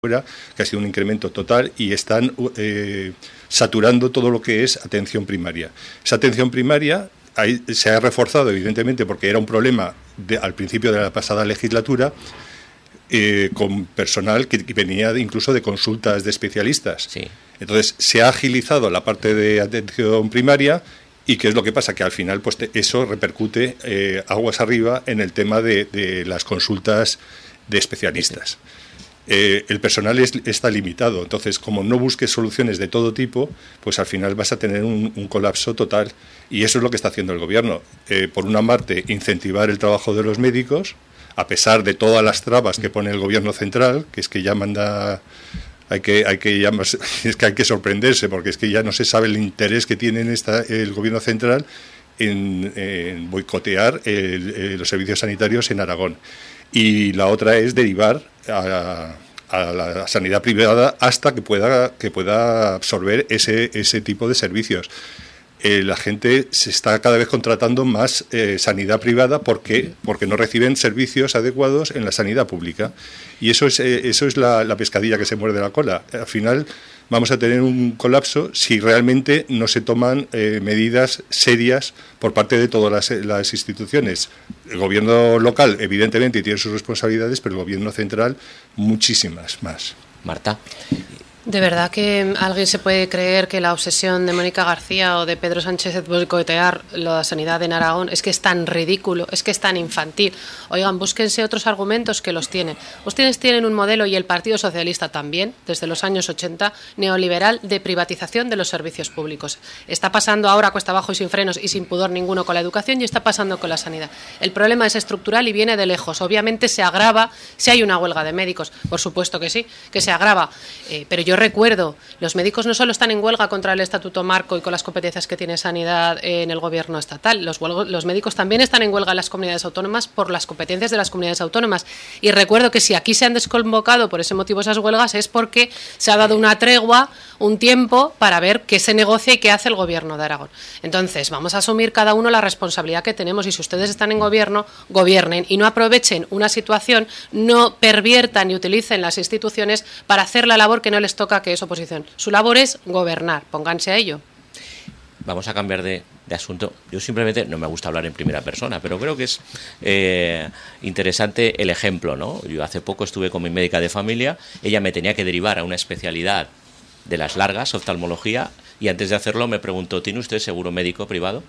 que ha sido un incremento total y están saturando todo lo que es atención primaria. Esa atención primaria se ha reforzado, evidentemente, porque era un problema al principio de la pasada legislatura, con personal que venía incluso de consultas de especialistas. Sí. Entonces, se ha agilizado la parte de atención primaria. ¿Y qué es lo que pasa? Que al final pues eso repercute aguas arriba en el tema de las consultas de especialistas. El personal está limitado, entonces como no busques soluciones de todo tipo, pues al final vas a tener un colapso total, y eso es lo que está haciendo el gobierno. Por una parte, incentivar el trabajo de los médicos, a pesar de todas las trabas que pone el gobierno central, que es que ya manda... Hay que sorprenderse, porque es que ya no se sabe el interés que tiene el gobierno central en boicotear los servicios sanitarios en Aragón. Y la otra es derivar a la sanidad privada hasta que pueda absorber ese tipo de servicios. La gente se está cada vez contratando más sanidad privada porque no reciben servicios adecuados en la sanidad pública. Y eso es la pescadilla que se muerde la cola. Al final vamos a tener un colapso si realmente no se toman medidas serias por parte de todas las instituciones. El gobierno local, evidentemente, tiene sus responsabilidades, pero el gobierno central, muchísimas más. Marta. ¿De verdad que alguien se puede creer que la obsesión de Mónica García o de Pedro Sánchez de boicotear la sanidad en Aragón es que es tan ridículo, es que es tan infantil? Oigan, búsquense otros argumentos que los tienen. Ustedes tienen un modelo, y el Partido Socialista también, desde los años 80, neoliberal de privatización de los servicios públicos. Está pasando ahora cuesta abajo y sin frenos y sin pudor ninguno con la educación, y está pasando con la sanidad. El problema es estructural y viene de lejos. Obviamente se agrava si hay una huelga de médicos, por supuesto que sí, que se agrava, pero yo recuerdo, los médicos no solo están en huelga contra el Estatuto Marco y con las competencias que tiene Sanidad en el gobierno estatal, los médicos también están en huelga en las comunidades autónomas por las competencias de las comunidades autónomas. Y recuerdo que si aquí se han desconvocado por ese motivo esas huelgas es porque se ha dado una tregua, un tiempo para ver qué se negocia y qué hace el gobierno de Aragón. Entonces, vamos a asumir cada uno la responsabilidad que tenemos, y si ustedes están en gobierno, gobiernen y no aprovechen una situación, no perviertan y utilicen las instituciones para hacer la labor que no les toca, que es oposición. Su labor es gobernar, pónganse a ello. Vamos a cambiar de asunto. Yo simplemente, no me gusta hablar en primera persona, pero creo que es interesante el ejemplo, ¿no? Yo hace poco estuve con mi médica de familia, ella me tenía que derivar a una especialidad de las largas, oftalmología, y antes de hacerlo me preguntó: ¿tiene usted seguro médico privado?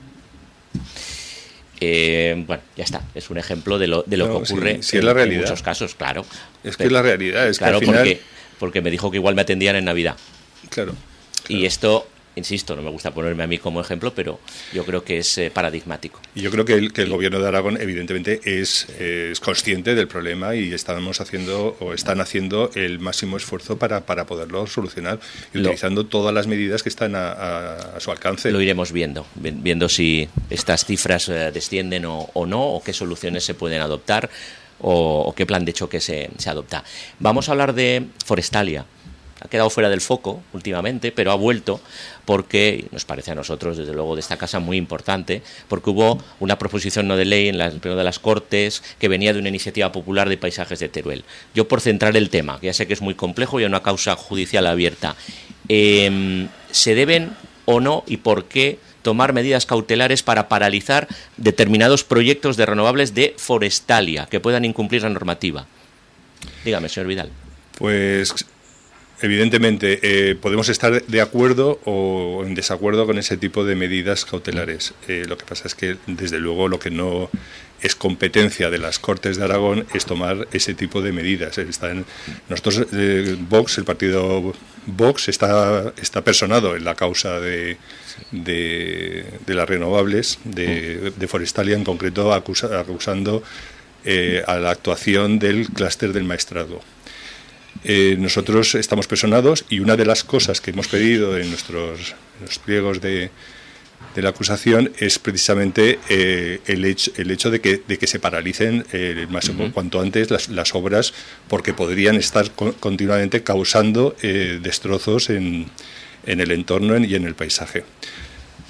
Bueno, ya está, es un ejemplo de lo que ocurre en muchos casos, claro. Es que es la realidad, es claro, que al final... porque me dijo que igual me atendían en Navidad. Claro. Y esto, insisto, no me gusta ponerme a mí como ejemplo, pero yo creo que es paradigmático. Y yo creo que el gobierno de Aragón, evidentemente, es consciente del problema, y están haciendo el máximo esfuerzo para poderlo solucionar, y utilizando todas las medidas que están a su alcance. Lo iremos viendo si estas cifras descienden o no, o qué soluciones se pueden adoptar, o qué plan de choque se adopta. Vamos a hablar de Forestalia. Ha quedado fuera del foco últimamente, pero ha vuelto porque, nos parece a nosotros, desde luego, de esta casa muy importante, porque hubo una proposición no de ley en el Pleno de las Cortes que venía de una iniciativa popular de paisajes de Teruel. Yo, por centrar el tema, que ya sé que es muy complejo y hay una causa judicial abierta, ¿se deben o no, y por qué, tomar medidas cautelares para paralizar determinados proyectos de renovables de Forestalia que puedan incumplir la normativa? Dígame, señor Vidal. Pues... evidentemente, podemos estar de acuerdo o en desacuerdo con ese tipo de medidas cautelares. Lo que pasa es que, desde luego, lo que no es competencia de las Cortes de Aragón es tomar ese tipo de medidas. Nosotros, Vox, el partido Vox, está personado en la causa de las renovables, de Forestalia en concreto, acusando a la actuación del clúster del Maestrazgo. Nosotros estamos personados, y una de las cosas que hemos pedido en los pliegos de la acusación es precisamente el hecho de que se paralicen cuanto antes las obras, porque podrían estar continuamente causando destrozos en el entorno y en el paisaje.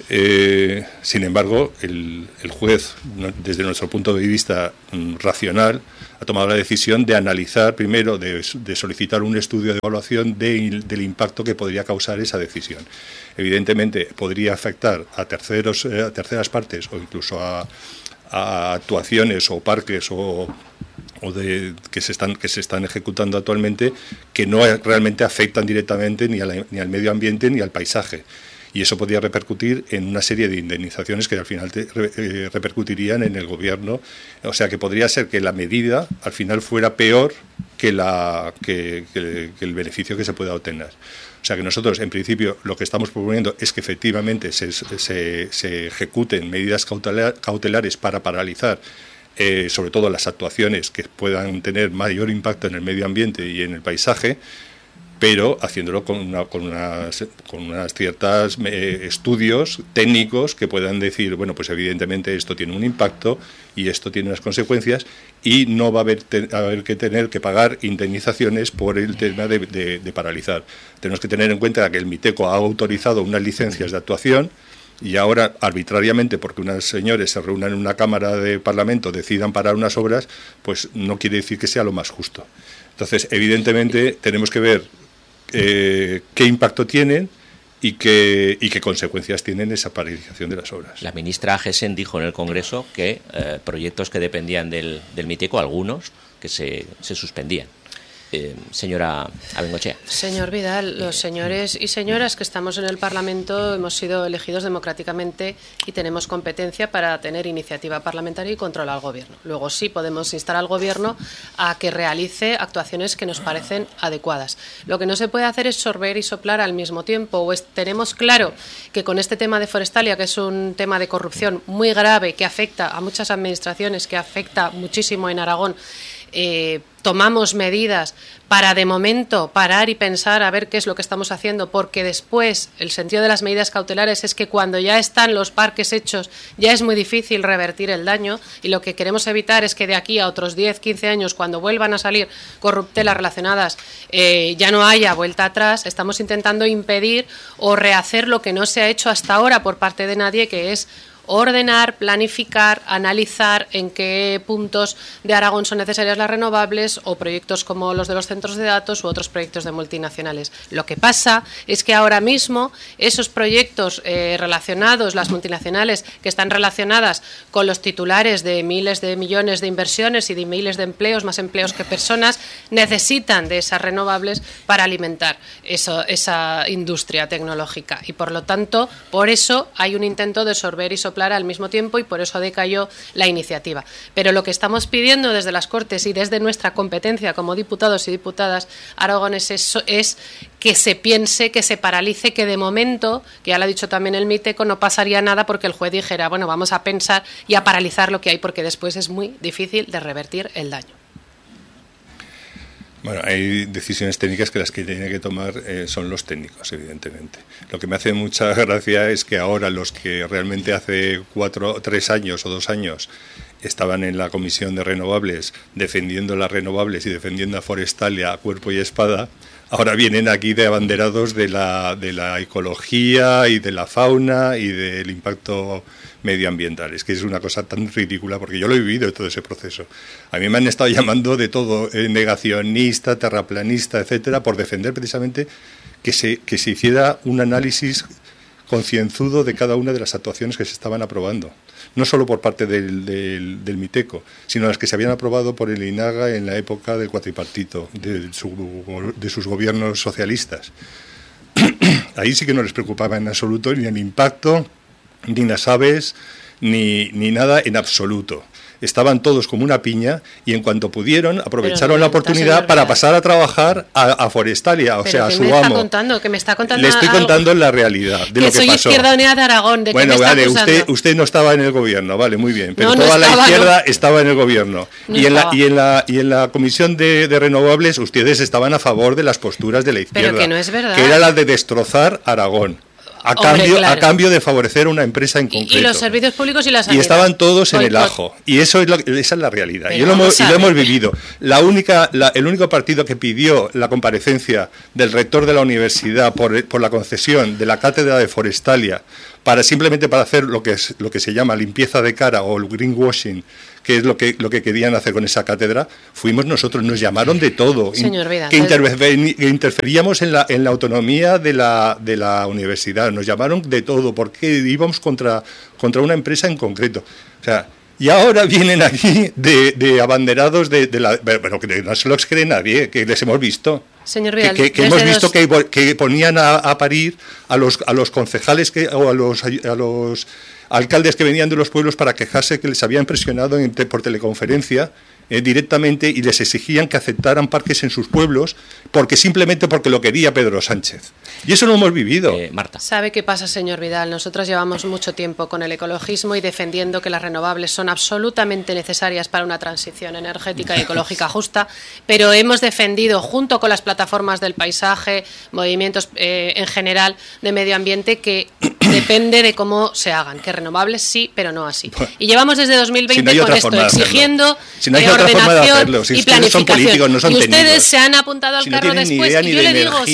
Sin embargo, el juez, desde nuestro punto de vista racional, ha tomado la decisión de analizar primero, de solicitar un estudio de evaluación del impacto que podría causar esa decisión. Evidentemente, podría afectar a terceras partes o incluso a actuaciones o parques que se están ejecutando actualmente, que no realmente afectan directamente ni al medio ambiente ni al paisaje. Y eso podría repercutir en una serie de indemnizaciones que al final repercutirían en el gobierno. O sea, que podría ser que la medida al final fuera peor que el beneficio que se pueda obtener. O sea, que nosotros, en principio, lo que estamos proponiendo es que efectivamente se ejecuten medidas cautelares para paralizar sobre todo las actuaciones que puedan tener mayor impacto en el medio ambiente y en el paisaje, pero haciéndolo con unas ciertas estudios técnicos que puedan decir, bueno, pues evidentemente esto tiene un impacto y esto tiene unas consecuencias y no va a haber que tener que pagar indemnizaciones por el tema de paralizar. Tenemos que tener en cuenta que el MITECO ha autorizado unas licencias de actuación y ahora, arbitrariamente, porque unos señores se reúnan en una Cámara de Parlamento, decidan parar unas obras, pues no quiere decir que sea lo más justo. Entonces, evidentemente, tenemos que ver qué impacto tienen y qué consecuencias tienen esa paralización de las obras. La ministra Gessen dijo en el Congreso que proyectos que dependían del MITECO, algunos, que se suspendían. Señora Abengochea. Señor Vidal, los señores y señoras que estamos en el Parlamento hemos sido elegidos democráticamente y tenemos competencia para tener iniciativa parlamentaria y controlar al Gobierno. Luego sí podemos instar al Gobierno a que realice actuaciones que nos parecen adecuadas. Lo que no se puede hacer es sorber y soplar al mismo tiempo. Tenemos claro que con este tema de Forestalia, que es un tema de corrupción muy grave que afecta a muchas administraciones, que afecta muchísimo en Aragón, tomamos medidas para, de momento, parar y pensar a ver qué es lo que estamos haciendo, porque después el sentido de las medidas cautelares es que cuando ya están los parques hechos ya es muy difícil revertir el daño, y lo que queremos evitar es que de aquí a otros 10, 15 años, cuando vuelvan a salir corruptelas relacionadas, ya no haya vuelta atrás. Estamos intentando impedir o rehacer lo que no se ha hecho hasta ahora por parte de nadie, que es ordenar, planificar, analizar en qué puntos de Aragón son necesarias las renovables o proyectos como los de los centros de datos u otros proyectos de multinacionales. Lo que pasa es que ahora mismo esos proyectos relacionados, las multinacionales que están relacionadas con los titulares de miles de millones de inversiones y de miles de empleos, más empleos que personas, necesitan de esas renovables para alimentar esa industria tecnológica. Y por lo tanto, por eso hay un intento de sorber y soplar al mismo tiempo, y por eso decayó la iniciativa. Pero lo que estamos pidiendo desde las Cortes y desde nuestra competencia como diputados y diputadas aragoneses es que se piense, que se paralice, que de momento, que ya lo ha dicho también el MITECO, no pasaría nada porque el juez dijera, bueno, vamos a pensar y a paralizar lo que hay, porque después es muy difícil de revertir el daño. Bueno, hay decisiones técnicas que las que tienen que tomar son los técnicos, evidentemente. Lo que me hace mucha gracia es que ahora los que realmente hace 3 años o 2 años estaban en la Comisión de Renovables defendiendo las renovables y defendiendo a Forestalia a cuerpo y espada, ahora vienen aquí de abanderados de la ecología y de la fauna y del impacto medioambiental. Es que es una cosa tan ridícula, porque yo lo he vivido todo ese proceso. A mí me han estado llamando de todo, negacionista, terraplanista, etcétera, por defender precisamente que se hiciera un análisis concienzudo de cada una de las actuaciones que se estaban aprobando. No solo por parte del MITECO, sino las que se habían aprobado por el INAGA en la época del cuatripartito, de sus gobiernos socialistas. Ahí sí que no les preocupaba en absoluto ni el impacto, ni las aves, ni nada en absoluto. Estaban todos como una piña y en cuanto pudieron aprovecharon la oportunidad para pasar a trabajar a Forestalia, o sea, a su amo. ¿Qué me está contando? Le estoy contando la realidad de lo que pasó. Que soy Izquierda Unida de Aragón, ¿de qué me está acusando? Usted no estaba en el gobierno, vale, muy bien, pero toda la izquierda estaba en el gobierno. Y en la Comisión de Renovables ustedes estaban a favor de las posturas de la izquierda. Pero que no es verdad. Que era la de destrozar Aragón. a cambio de favorecer una empresa en concreto. Y los servicios públicos y la sanidad. Y estaban todos en el ajo. Y esa es la realidad. Y lo hemos vivido. El único partido que pidió la comparecencia del rector de la universidad por la concesión de la cátedra de Forestalia simplemente para hacer lo que se llama limpieza de cara o el greenwashing, que es lo que querían hacer con esa cátedra, fuimos nosotros. Nos llamaron de todo. Señor Vidal, que interferíamos en la autonomía de la universidad. Nos llamaron de todo porque íbamos contra una empresa en concreto. O sea, y ahora vienen aquí de abanderados pero que no se los cree nadie, que les hemos visto. Señor Vidal, que hemos visto que ponían a parir a los concejales o a los alcaldes que venían de los pueblos para quejarse que les habían presionado por teleconferencia directamente y les exigían que aceptaran parques en sus pueblos simplemente porque lo quería Pedro Sánchez. Y eso lo hemos vivido. Marta. ¿Sabe qué pasa, señor Vidal? Nosotros llevamos mucho tiempo con el ecologismo y defendiendo que las renovables son absolutamente necesarias para una transición energética y ecológica justa, pero hemos defendido, junto con las plataformas del paisaje, movimientos en general de medio ambiente, que depende de cómo se hagan, que renovables sí, pero no así. Y llevamos desde 2020 con esto, exigiendo ordenación y planificación. Son políticos, no son y ustedes técnicos. Se han apuntado al carro después. Y yo le digo,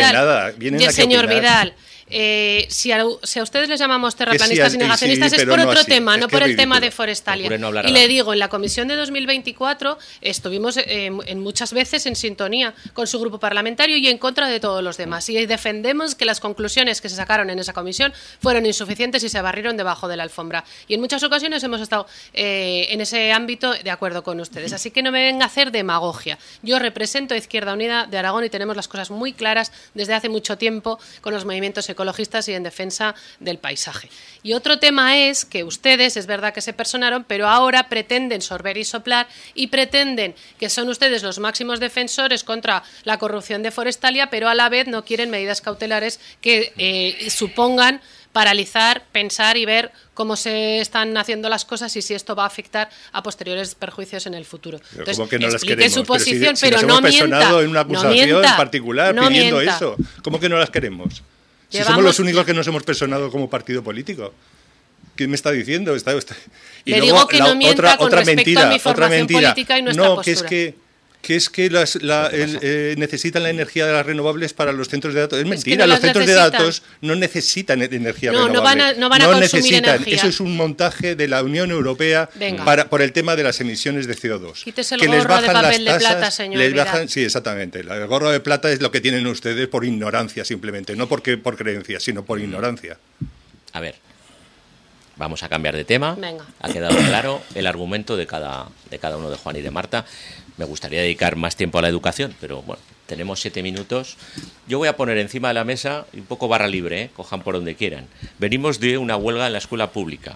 señor Vidal, si a ustedes les llamamos terraplanistas y negacionistas es por otro tema, no por el tema de Forestalia. Y le digo, en la comisión de 2024 estuvimos muchas veces en sintonía con su grupo parlamentario y en contra de todos los demás. Y defendemos que las conclusiones que se sacaron en esa comisión fueron insuficientes y se barrieron debajo de la alfombra. Y en muchas ocasiones hemos estado en ese ámbito de acuerdo con ustedes. Así que no me venga a hacer demagogia. Yo represento a Izquierda Unida de Aragón y tenemos las cosas muy claras desde hace mucho tiempo con los movimientos ecologistas y en defensa del paisaje. Y otro tema es que ustedes, es verdad que se personaron, pero ahora pretenden sorber y soplar y pretenden que son ustedes los máximos defensores contra la corrupción de Forestalia, pero a la vez no quieren medidas cautelares que supongan paralizar, pensar y ver cómo se están haciendo las cosas y si esto va a afectar a posteriores perjuicios en el futuro. Entonces, ¿cómo que no las explique queremos? su posición, pero pero no mienta. Personado en una acusación en particular no pidiendo mienta. eso. ¿Cómo que no las queremos? Si somos los únicos que nos hemos personado como partido político. ¿Qué me está diciendo? Y le luego, digo que no mienta con respecto a mi formación política y nuestra postura. Que necesitan la energía de las renovables para los centros de datos. Es mentira, los centros de datos no necesitan energía renovable. No van a consumir energía. Eso es un montaje de la Unión Europea por el tema de las emisiones de CO2. Quítese el gorro de papel de plata, señor Vidal. Sí, exactamente. El gorro de plata es lo que tienen ustedes por ignorancia simplemente, no por creencia, sino por ignorancia. A ver, vamos a cambiar de tema. Venga. Ha quedado claro el argumento de cada uno de Juan y de Marta. Me gustaría dedicar más tiempo a la educación, pero bueno, tenemos 7 minutos. Yo voy a poner encima de la mesa un poco barra libre, cojan por donde quieran. Venimos de una huelga en la escuela pública.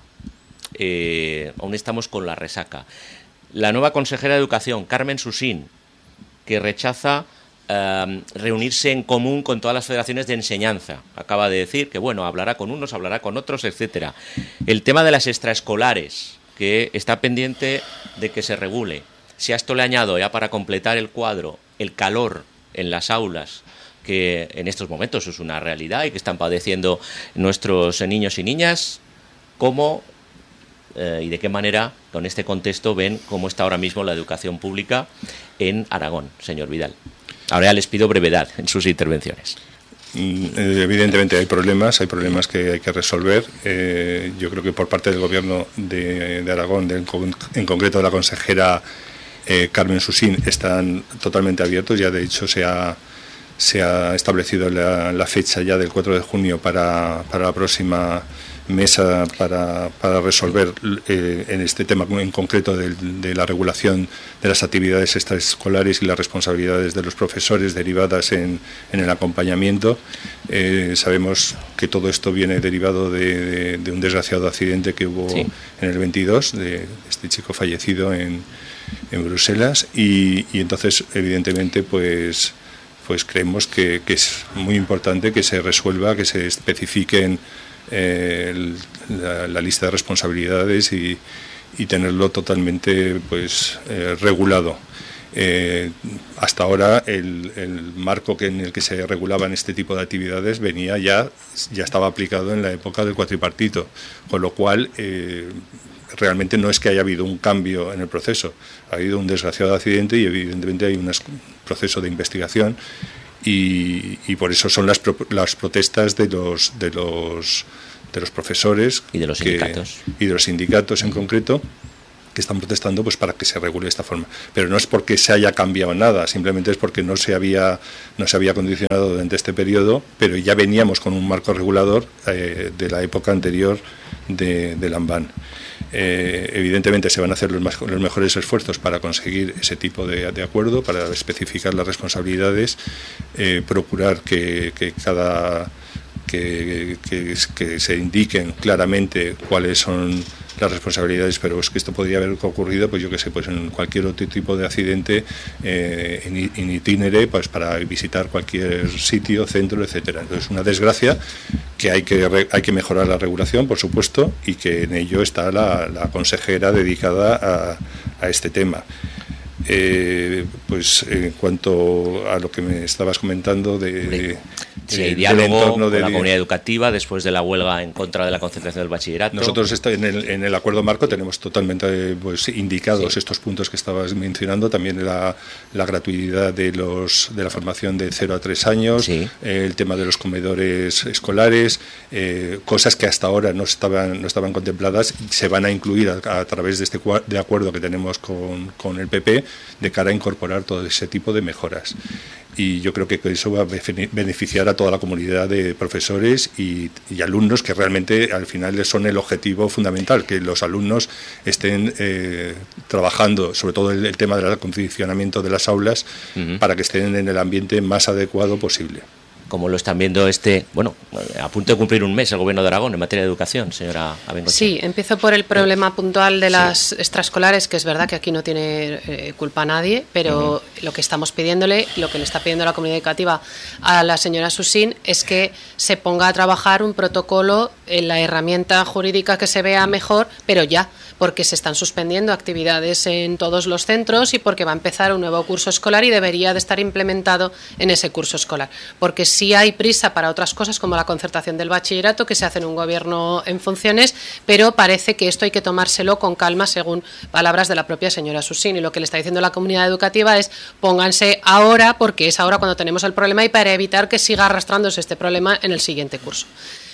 Aún estamos con la resaca. La nueva consejera de Educación, Carmen Susín, que rechaza reunirse en común con todas las federaciones de enseñanza. Acaba de decir que, bueno, hablará con unos, hablará con otros, etcétera. El tema de las extraescolares, que está pendiente de que se regule. Si a esto le añado, ya para completar el cuadro, el calor en las aulas, que en estos momentos es una realidad y que están padeciendo nuestros niños y niñas, ¿cómo y de qué manera, con este contexto, ven cómo está ahora mismo la educación pública en Aragón, señor Vidal? Ahora ya les pido brevedad en sus intervenciones. Evidentemente hay problemas que hay que resolver. Yo creo que por parte del Gobierno de Aragón, en concreto de la consejera Carmen Susín, están totalmente abiertos. Ya de hecho se ha establecido la fecha ya del 4 de junio para la próxima mesa para resolver en este tema en concreto de la regulación de las actividades extraescolares y las responsabilidades de los profesores derivadas en el acompañamiento. Sabemos que todo esto viene derivado de un desgraciado accidente que hubo en el 22 de este chico fallecido en Bruselas y entonces evidentemente pues creemos que es muy importante que se resuelva, que se especifiquen la lista de responsabilidades y tenerlo totalmente regulado. Hasta ahora el marco en el que se regulaban este tipo de actividades ya estaba aplicado en la época del cuatripartito, con lo cual realmente no es que haya habido un cambio en el proceso, ha habido un desgraciado accidente y evidentemente hay un proceso de investigación y por eso son las protestas de los profesores y de los sindicatos en concreto, que están protestando pues para que se regule de esta forma. Pero no es porque se haya cambiado nada, simplemente es porque no se había condicionado durante este periodo, pero ya veníamos con un marco regulador de la época anterior del ANBAN. Evidentemente se van a hacer los mejores esfuerzos para conseguir ese tipo de acuerdo, para especificar las responsabilidades, procurar que se indiquen claramente cuáles son las responsabilidades, pero es que esto podría haber ocurrido, pues yo qué sé, pues en cualquier otro tipo de accidente en itinere, pues para visitar cualquier sitio, centro, etcétera. Entonces, una desgracia que hay que mejorar la regulación, por supuesto, y que en ello está la consejera dedicada a este tema. Pues en cuanto a lo que me estabas comentando si hay diálogo con la comunidad educativa después de la huelga en contra de la concentración del bachillerato. Nosotros en el acuerdo marco tenemos totalmente indicados estos puntos que estabas mencionando, también la gratuidad de la formación de 0 a 3 años, el tema de los comedores escolares, cosas que hasta ahora no estaban contempladas, se van a incluir a través de este acuerdo que tenemos con el PP, de cara a incorporar todo ese tipo de mejoras. Y yo creo que eso va a beneficiar a toda la comunidad de profesores y alumnos, que realmente al final son el objetivo fundamental, que los alumnos estén trabajando, sobre todo el tema del acondicionamiento de las aulas, para que estén en el ambiente más adecuado posible. Como lo están viendo a punto de cumplir un mes el Gobierno de Aragón en materia de educación, señora Abengochea. Sí, empiezo por el problema puntual de las extraescolares, que es verdad que aquí no tiene culpa nadie, pero lo que estamos pidiéndole, lo que le está pidiendo la comunidad educativa a la señora Susín, es que se ponga a trabajar un protocolo en la herramienta jurídica que se vea mejor, pero ya, porque se están suspendiendo actividades en todos los centros y porque va a empezar un nuevo curso escolar y debería de estar implementado en ese curso escolar. Porque sí hay prisa para otras cosas como la concertación del bachillerato, que se hace en un gobierno en funciones, pero parece que esto hay que tomárselo con calma, según palabras de la propia señora Susín. Y lo que le está diciendo la comunidad educativa es: pónganse ahora, porque es ahora cuando tenemos el problema y para evitar que siga arrastrándose este problema en el siguiente curso.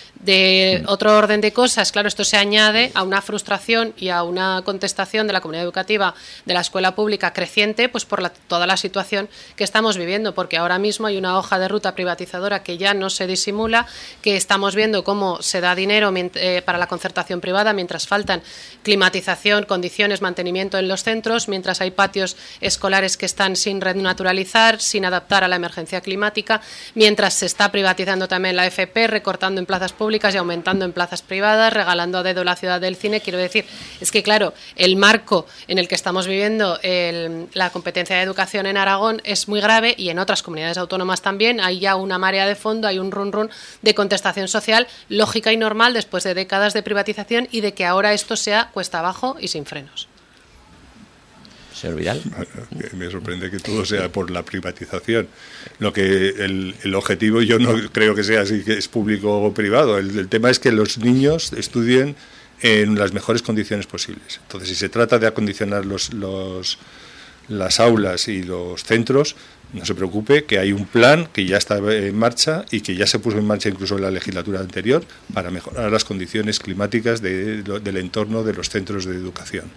De otro orden de cosas, claro, esto se añade a una frustración y a una contestación de la comunidad educativa de la escuela pública creciente, pues por toda la situación que estamos viviendo, porque ahora mismo hay una hoja de ruta privatizadora que ya no se disimula, que estamos viendo cómo se da dinero para la concertación privada mientras faltan climatización, condiciones, mantenimiento en los centros, mientras hay patios escolares que están sin renaturalizar, sin adaptar a la emergencia climática, mientras se está privatizando también la FP, recortando en plazas públicas y aumentando en plazas privadas, regalando a dedo la ciudad del cine. Quiero decir, es que claro, el marco en el que estamos viviendo la competencia de educación en Aragón es muy grave, y en otras comunidades autónomas también hay ya una marea de fondo, hay un run de contestación social lógica y normal después de décadas de privatización y de que ahora esto sea cuesta abajo y sin frenos. Señor Vidal. Me sorprende que todo sea por la privatización. Lo que el objetivo, yo no creo que sea así, que es público o privado. El tema es que los niños estudien en las mejores condiciones posibles. Entonces, si se trata de acondicionar las aulas y los centros, no se preocupe, que hay un plan que ya está en marcha y que ya se puso en marcha incluso en la legislatura anterior para mejorar las condiciones climáticas del entorno de los centros de educación.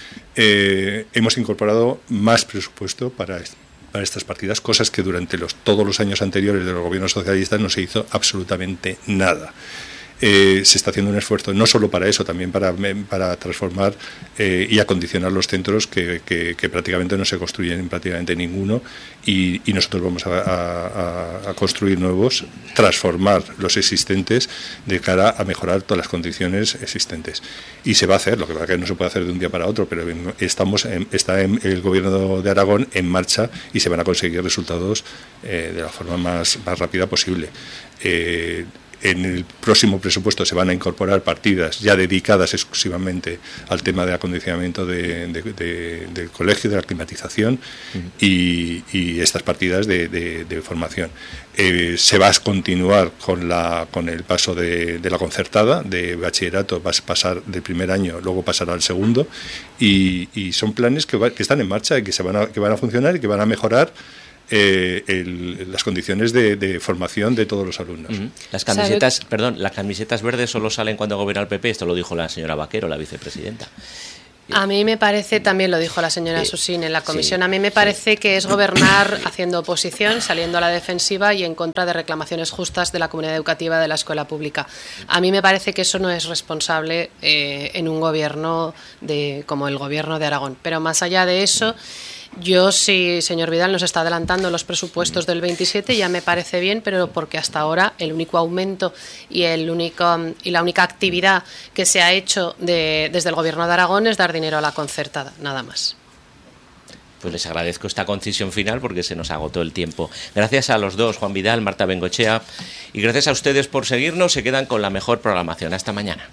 Hemos incorporado más presupuesto para estas partidas, cosas que durante todos los años anteriores de los gobiernos socialistas no se hizo absolutamente nada. Se está haciendo un esfuerzo no solo para eso, también para transformar y acondicionar los centros que prácticamente no se construyen prácticamente ninguno, y nosotros vamos a construir nuevos, transformar los existentes de cara a mejorar todas las condiciones existentes. Y se va a hacer, lo que pasa es que no se puede hacer de un día para otro, pero está el Gobierno de Aragón en marcha y se van a conseguir resultados de la forma más rápida posible. En el próximo presupuesto se van a incorporar partidas ya dedicadas exclusivamente al tema de acondicionamiento del colegio, de la climatización y estas partidas de formación. Se va a continuar con el paso de la concertada, de bachillerato, vas a pasar del primer año, luego pasará al segundo, y son planes que están en marcha y que van a funcionar y que van a mejorar las condiciones de formación de todos los alumnos. Las camisetas verdes solo salen cuando gobierna el PP, esto lo dijo la señora Vaquero, la vicepresidenta. A mí me parece, también lo dijo la señora Susín en la comisión, a mí me parece que es gobernar haciendo oposición, saliendo a la defensiva y en contra de reclamaciones justas de la comunidad educativa de la escuela pública. A mí me parece que eso no es responsable en un gobierno como el gobierno de Aragón. Pero más allá de eso, yo sí, señor Vidal, nos está adelantando los presupuestos del 27, ya me parece bien, pero porque hasta ahora el único aumento y la única actividad que se ha hecho desde el Gobierno de Aragón es dar dinero a la concertada, nada más. Pues les agradezco esta concisión final porque se nos agotó el tiempo. Gracias a los dos, Juan Vidal, Marta Bengoechea, y gracias a ustedes por seguirnos. Se quedan con la mejor programación. Hasta mañana.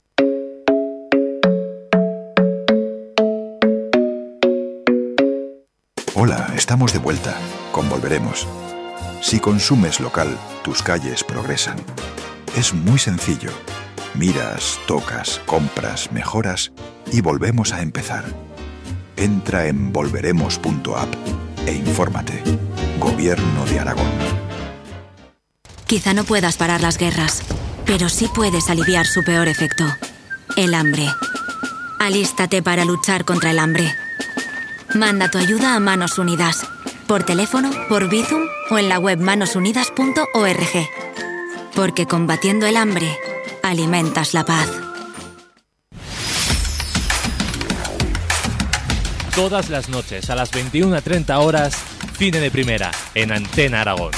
Hola, estamos de vuelta. Con Volveremos. Si consumes local, tus calles progresan. Es muy sencillo. Miras, tocas, compras, mejoras y volvemos a empezar. Entra en volveremos.app e infórmate. Gobierno de Aragón. Quizá no puedas parar las guerras, pero sí puedes aliviar su peor efecto: el hambre. Alístate para luchar contra el hambre. Manda tu ayuda a Manos Unidas, por teléfono, por Bizum o en la web manosunidas.org. Porque combatiendo el hambre, alimentas la paz. Todas las noches a las 21:30 horas, Cine de Primera, en Antena Aragón.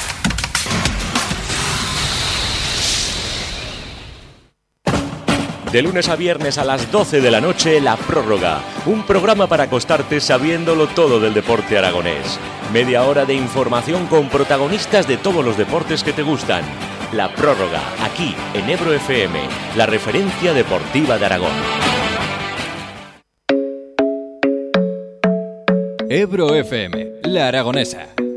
De lunes a viernes a las 12 de la noche, La Prórroga. Un programa para acostarte sabiéndolo todo del deporte aragonés. Media hora de información con protagonistas de todos los deportes que te gustan. La Prórroga, aquí en Ebro FM, la referencia deportiva de Aragón. Ebro FM, la aragonesa.